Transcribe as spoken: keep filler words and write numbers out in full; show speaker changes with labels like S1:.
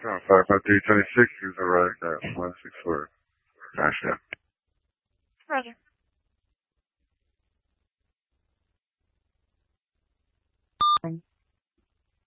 S1: Oh, five five three twenty six is alright. Got one six four. Gotcha.
S2: Roger.